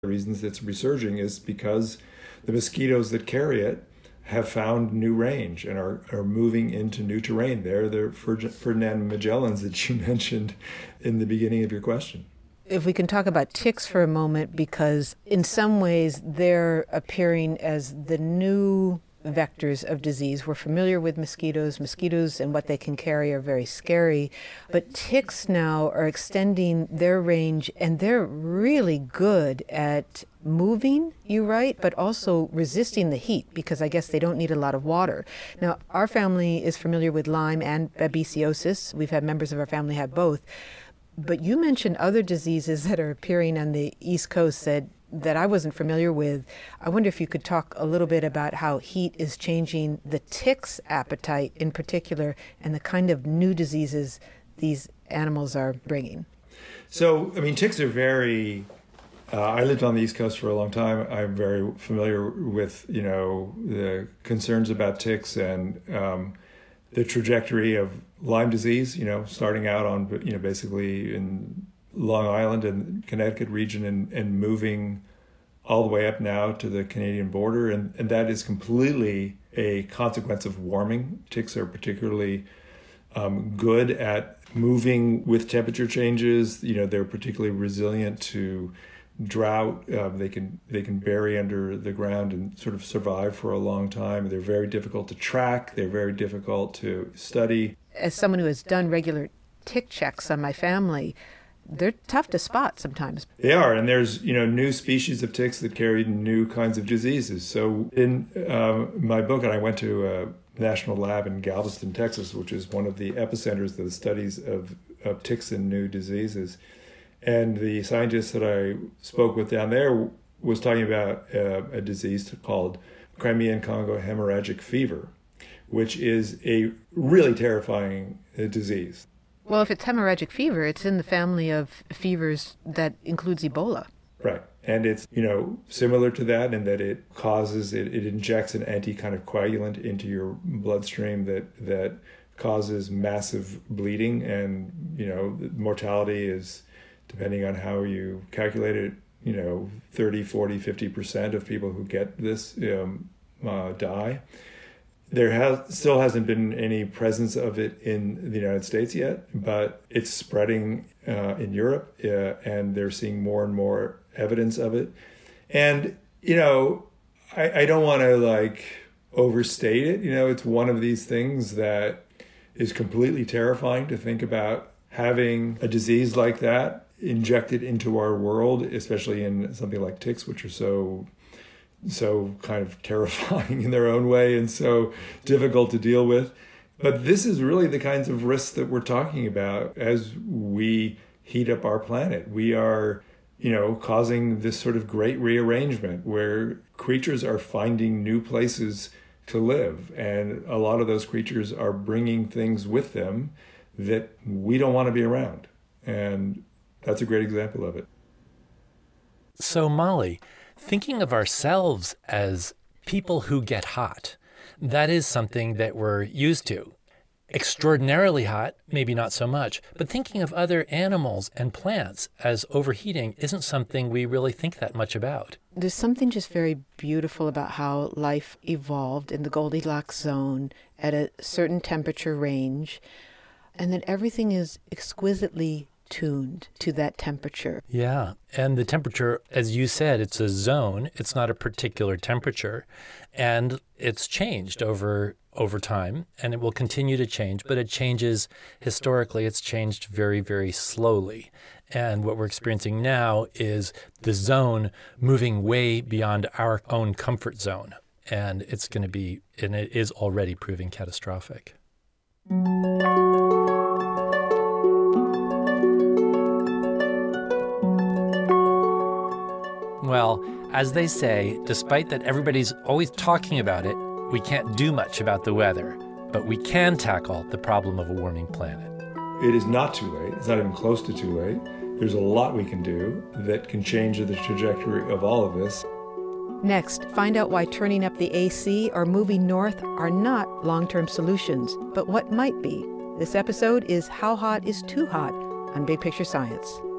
The reasons it's resurging is because the mosquitoes that carry it have found new range and are moving into new terrain. They're the Ferdinand Magellans that you mentioned in the beginning of your question. If we can talk about ticks for a moment, because in some ways they're appearing as the new vectors of disease. We're familiar with mosquitoes. Mosquitoes and what they can carry are very scary. But ticks now are extending their range, and they're really good at moving, you write, but also resisting the heat, because I guess they don't need a lot of water. Now, our family is familiar with Lyme and babesiosis. We've had members of our family have both. But you mentioned other diseases that are appearing on the East Coast that I wasn't familiar with. I wonder if you could talk a little bit about how heat is changing the ticks' appetite in particular and the kind of new diseases these animals are bringing. So, ticks are very... I lived on the East Coast for a long time. I'm very familiar with, the concerns about ticks and the trajectory of Lyme disease, starting out on, basically in Long Island and Connecticut region and moving all the way up now to the Canadian border. And that is completely a consequence of warming. Ticks are particularly good at moving with temperature changes. They're particularly resilient to drought. They can bury under the ground and sort of survive for a long time. They're very difficult to track. They're very difficult to study. As someone who has done regular tick checks on my family, they're tough to spot sometimes. They are, and there's new species of ticks that carry new kinds of diseases. So in my book, and I went to a national lab in Galveston, Texas, which is one of the epicenters of the studies of ticks and new diseases. And the scientist that I spoke with down there was talking about a disease called Crimean Congo hemorrhagic fever, which is a really terrifying disease. Well, if it's hemorrhagic fever, it's in the family of fevers that includes Ebola. Right. And it's, similar to that in that it injects an kind of coagulant into your bloodstream that causes massive bleeding. And, mortality is, depending on how you calculate it, 30, 40, 50% of people who get this die. There still hasn't been any presence of it in the United States yet, but it's spreading in Europe, and they're seeing more and more evidence of it. And, I don't want to overstate it. It's one of these things that is completely terrifying to think about having a disease like that injected into our world, especially in something like ticks, which are so kind of terrifying in their own way and so difficult to deal with. But this is really the kinds of risks that we're talking about as we heat up our planet. We are, causing this sort of great rearrangement where creatures are finding new places to live. And a lot of those creatures are bringing things with them that we don't want to be around. And that's a great example of it. So, Molly, thinking of ourselves as people who get hot, that is something that we're used to. Extraordinarily hot, maybe not so much, but thinking of other animals and plants as overheating isn't something we really think that much about. There's something just very beautiful about how life evolved in the Goldilocks zone at a certain temperature range, and that everything is exquisitely tuned to that temperature. Yeah, and the temperature, as you said, it's a zone. It's not a particular temperature, and it's changed over time, and it will continue to change, but it changes historically. It's changed very, very slowly. And what we're experiencing now is the zone moving way beyond our own comfort zone, and it's going to be, and it is already proving catastrophic. Well, as they say, despite that everybody's always talking about it, we can't do much about the weather, but we can tackle the problem of a warming planet. It is not too late. It's not even close to too late. There's a lot we can do that can change the trajectory of all of this. Next, find out why turning up the AC or moving north are not long-term solutions, but what might be. This episode is How Hot is Too Hot on Big Picture Science.